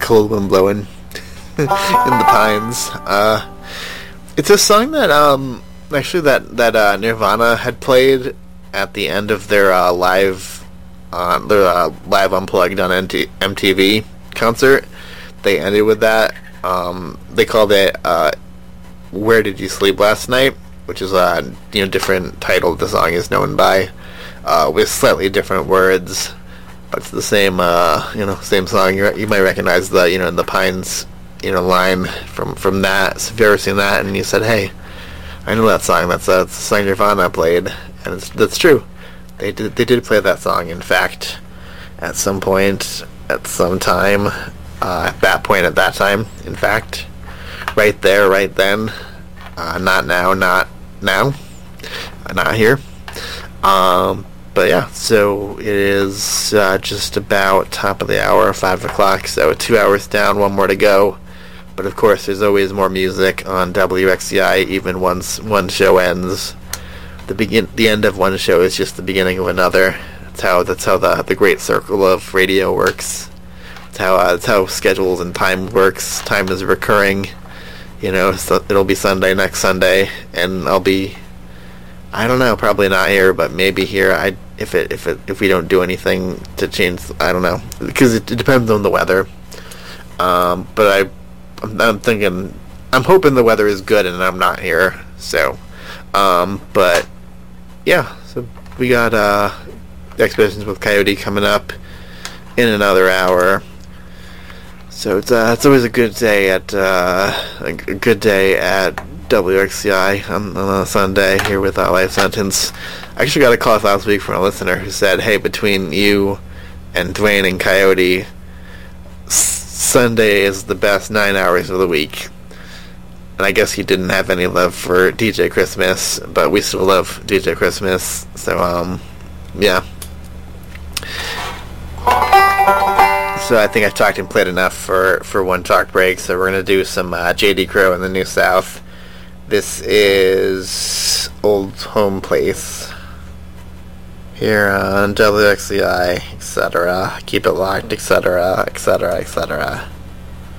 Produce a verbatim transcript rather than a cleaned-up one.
cold wind blowing in the pines. Uh, it's a song that um actually that that uh, Nirvana had played at the end of their uh, live uh, their uh, live unplugged on M T V concert. They ended with that. Um, they called it uh, "Where Did You Sleep Last Night," which is a you know different title the song is known by, uh, with slightly different words. But it's the same uh, you know same song. You you might recognize the you know in the Pines you know line from from that. So if you ever seen that and you said, "Hey, I know that song. That's a, that's a song Nirvana played," and it's, that's true. They did they did play that song. In fact, at some point, at some time, uh, at that point, at that time, in fact, right there, right then, uh, not now, not now, not here. Um, but yeah, so it is uh, just about top of the hour, five o'clock. So two hours down, one more to go. But of course, there's always more music on W X C I, even once one show ends. The begin, the end of one show is just the beginning of another. That's how that's how the the great circle of radio works. That's how uh, that's how schedules and time works. Time is recurring. You know, so it'll be Sunday next Sunday, and I'll be, I don't know, probably not here, but maybe here. I if it if it if we don't do anything to change, I don't know, because it, it depends on the weather. Um, but I. I'm, I'm thinking, I'm hoping the weather is good and I'm not here. So, um, but yeah, so we got uh, Expeditions with Coyote coming up in another hour. So it's uh, it's always a good day at uh, a good day at W X C I on, on a Sunday here with uh, Life Sentence. I actually got a call last week from a listener who said, "Hey, between you and Dwayne and Coyote, Sunday is the best nine hours of the week." And I guess he didn't have any love for D J Christmas, but we still love D J Christmas. So, um, yeah. So I think I've talked and played enough for, for one talk break. So we're going to do some uh, J D Crowe in the New South. This is Old Home Place here on W X C I, et cetera. Keep it locked, et cetera, et cetera, et cetera.